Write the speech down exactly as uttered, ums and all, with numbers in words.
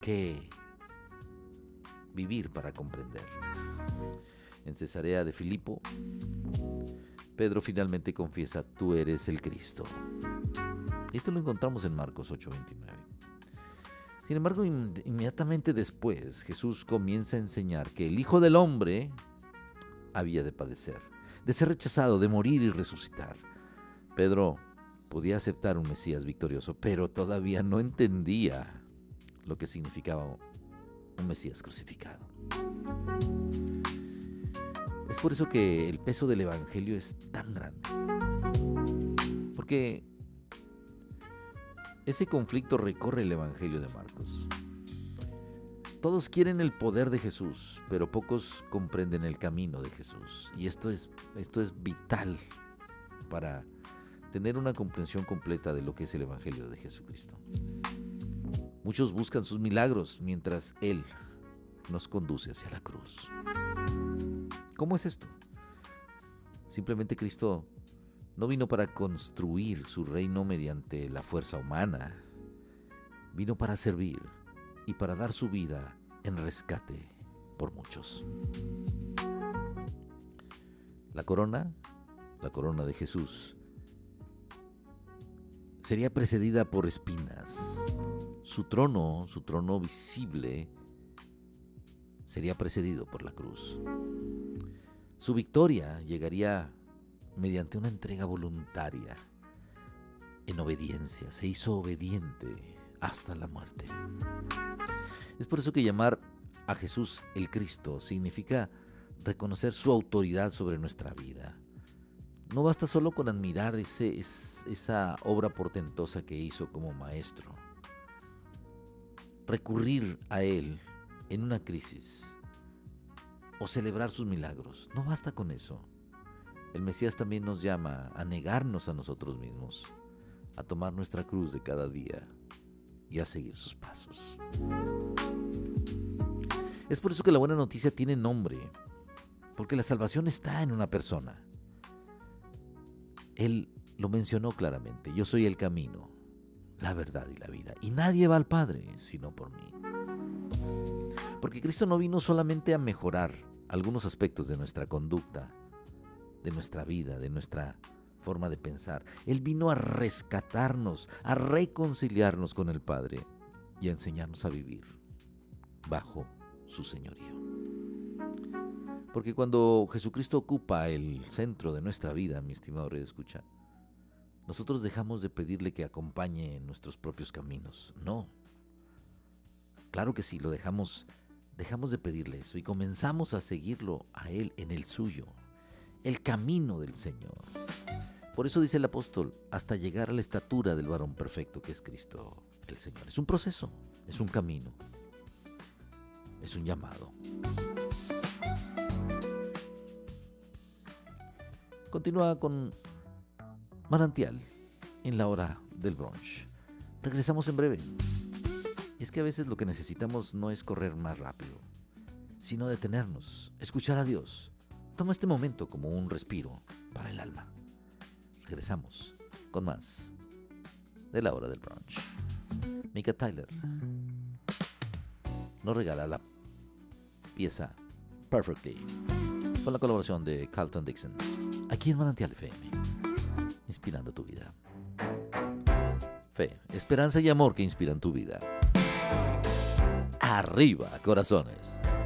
que vivir para comprender. En Cesarea de Filipo, Pedro finalmente confiesa: tú eres el Cristo. Esto lo encontramos en Marcos ocho veintinueve. Sin embargo, inmediatamente después, Jesús comienza a enseñar que el Hijo del Hombre había de padecer, de ser rechazado, de morir y resucitar. Pedro podía aceptar un Mesías victorioso, pero todavía no entendía lo que significaba un Mesías crucificado. Es por eso que el peso del Evangelio es tan grande. Porque ese conflicto recorre el Evangelio de Marcos. Todos quieren el poder de Jesús, pero pocos comprenden el camino de Jesús. Y esto es, esto es vital para tener una comprensión completa de lo que es el Evangelio de Jesucristo. Muchos buscan sus milagros mientras Él nos conduce hacia la cruz. ¿Cómo es esto? Simplemente Cristo no vino para construir su reino mediante la fuerza humana. Vino para servir y para dar su vida en rescate por muchos. La corona, la corona de Jesús, sería precedida por espinas. Su trono, su trono visible, sería precedido por la cruz. Su victoria llegaría mediante una entrega voluntaria, en obediencia. Se hizo obediente hasta la muerte. Es por eso que llamar a Jesús el Cristo significa reconocer su autoridad sobre nuestra vida. No basta solo con admirar ese, es, esa obra portentosa que hizo como maestro. Recurrir a Él en una crisis o celebrar sus milagros. No basta con eso. El Mesías también nos llama a negarnos a nosotros mismos, a tomar nuestra cruz de cada día y a seguir sus pasos. Es por eso que la buena noticia tiene nombre, porque la salvación está en una persona. Él lo mencionó claramente: yo soy el camino, la verdad y la vida, y nadie va al Padre sino por mí. Porque Cristo no vino solamente a mejorar algunos aspectos de nuestra conducta, de nuestra vida, de nuestra forma de pensar. Él vino a rescatarnos, a reconciliarnos con el Padre y a enseñarnos a vivir bajo su señorío. Porque cuando Jesucristo ocupa el centro de nuestra vida, mi estimado Radio Escucha, nosotros dejamos de pedirle que acompañe en nuestros propios caminos. No. Claro que sí, lo dejamos, dejamos de pedirle eso y comenzamos a seguirlo a Él en el suyo, el camino del Señor. Por eso dice el apóstol: hasta llegar a la estatura del varón perfecto que es Cristo el Señor. Es un proceso, es un camino, es un llamado. Continúa con Manantial en la hora del brunch. Regresamos en breve. Es que a veces lo que necesitamos no es correr más rápido, sino detenernos, escuchar a Dios. Toma este momento como un respiro para el alma. Regresamos con más de la hora del brunch. Mika Tyler nos regala la pieza Perfectly con la colaboración de Carlton Dixon, aquí en Manantial F M, inspirando tu vida. Fe, esperanza y amor que inspiran tu vida. Arriba, corazones.